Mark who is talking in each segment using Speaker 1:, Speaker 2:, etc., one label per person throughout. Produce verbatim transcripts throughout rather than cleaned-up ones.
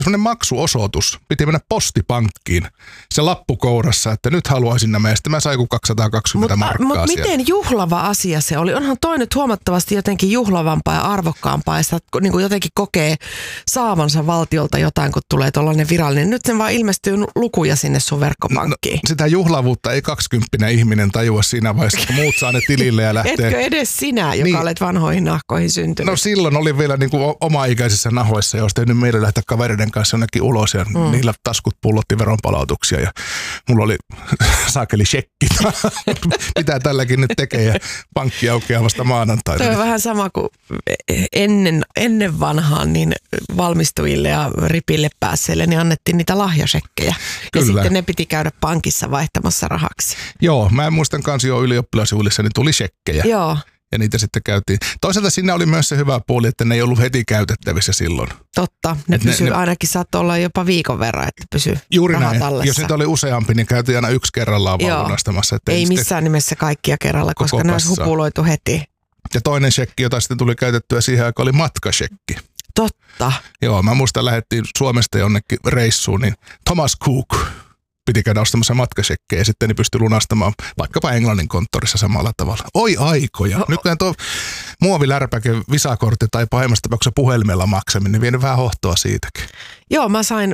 Speaker 1: semmoinen maksuosoitus. Piti mennä postipankkiin se lappu kourassa, että nyt haluaisin nämä. Ja sitten mä sain kuin kaksisataakaksikymmentä
Speaker 2: Mut,
Speaker 1: markkaa
Speaker 2: Mutta
Speaker 1: siellä.
Speaker 2: miten juhlava asia se oli? Onhan toi nyt huomattavasti jotenkin juhlavampaa ja arvokkaampaa. Ja sitä niin kuin jotenkin kokee saavansa valtiolta jotain, kun tulee tuollainen virallinen. Nyt sen vaan ilmestyy lukuja sinne sun verkkopankkiin.
Speaker 1: No, sitä juhlavuutta ei kaksikymppinen ihminen tajua siinä vaiheessa, kun muut saa ne tilille ja lähtee.
Speaker 2: Etkö edes sinä, joka
Speaker 1: niin.
Speaker 2: olet vanhoihin nahkoihin syntynyt?
Speaker 1: No silloin oli vielä niin kuin oma-ikäisissä nahoissa ja olisi tehnyt meille lähteä kavereiden kanssa jonnekin ulos ja mm. niillä taskut pullotti veronpalautuksia ja mulla oli saakeli shekki. Mitä tälläkin nyt tekee ja pankki aukeaa vasta maanantaina.
Speaker 2: Tuo on vähän sama kuin ennen, ennen vanhaan niin valmistujille ja ripille päässeille niin annettiin niitä lahjasekkejä.
Speaker 1: Kyllä.
Speaker 2: Ja sitten ne piti käydä pankissa vaihtamassa rahaksi.
Speaker 1: Joo, mä muistan kanssa jo ylioppilasjuhlissa, niin tuli shekkejä.
Speaker 2: Joo.
Speaker 1: Ja niitä sitten käytiin. Toisaalta siinä oli myös se hyvä puoli, että ne ei ollut heti käytettävissä silloin.
Speaker 2: Totta, ne
Speaker 1: Et
Speaker 2: pysyy
Speaker 1: ne, ne,
Speaker 2: ainakin saattoi olla jopa viikon verran, että pysyy
Speaker 1: juuri
Speaker 2: rahat
Speaker 1: näin.
Speaker 2: tallessa.
Speaker 1: Jos niitä oli useampi, niin käytiin aina yksi kerrallaan vaan lunastamassa.
Speaker 2: Ei missään nimessä kaikkia kerralla, koska ne olisi hupuloitu heti.
Speaker 1: Ja toinen shekki, jota sitten tuli käytettyä siihen aikaan, oli matkashekki.
Speaker 2: Totta.
Speaker 1: Joo, mä muistan, lähdettiin Suomesta jonnekin reissuun, niin Thomas Cook piti käydä ostamassa matkashekkejä ja sitten ne pystyi lunastamaan vaikkapa Englannin konttorissa samalla tavalla. Oi aikoja. No. Nykyään tuo muovilärpäke, visakortti tai pahimmassa tapauksessa puhelimella maksaminen, niin vienyt vähän hohtoa siitäkin.
Speaker 2: Joo, mä sain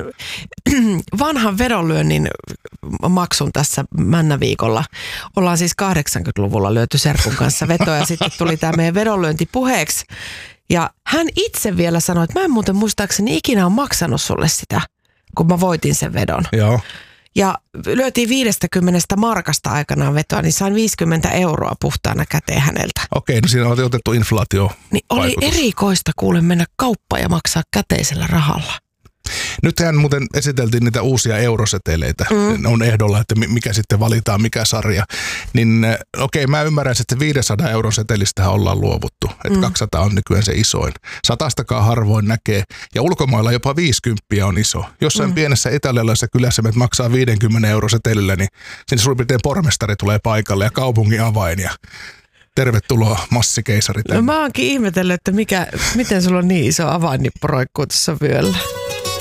Speaker 2: vanhan vedonlyönnin maksun tässä männäviikolla. Ollaan siis kahdeksankymmentäluvulla lyöty serkun kanssa vetoa ja sitten tuli tämä meidän vedonlyönti puheeksi. Ja hän itse vielä sanoi, että mä en muuten muistaakseni ikinä ole maksanut sulle sitä, kun mä voitin sen vedon.
Speaker 1: Joo.
Speaker 2: Ja lyötiin viidestäkymmenestä markasta aikanaan vetoa, niin sain viisikymmentä euroa puhtaana käteen häneltä.
Speaker 1: Okei, no siinä on otettu inflaatio.
Speaker 2: Niin oli erikoista kuule mennä kauppaan ja maksaa käteisellä rahalla.
Speaker 1: Nythän muuten esiteltiin niitä uusia euroseteleitä. Mm. Ne on ehdolla, että mikä sitten valitaan, mikä sarja. Niin okei, mä ymmärrän, että viisisataa euron setelistähän ollaan luovuttu. Että mm. kaksisataa on nykyään se isoin. Satastakaan harvoin näkee. Ja ulkomailla jopa viisikymmentä on iso. Jossain mm. pienessä italialaisessa kylässä me maksaa viisikymmentä euro setelillä, niin sinne suurin piirtein pormestari tulee paikalle ja kaupungin avain ja tervetuloa massikeisari.
Speaker 2: No mä oonkin ihmetellyt, että mikä, miten sulla on niin iso avainnippu roikkuu tuossa vyöllä.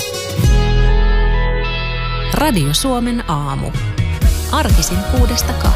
Speaker 3: Radio Suomen aamu. Arkisin kuudesta kahteen.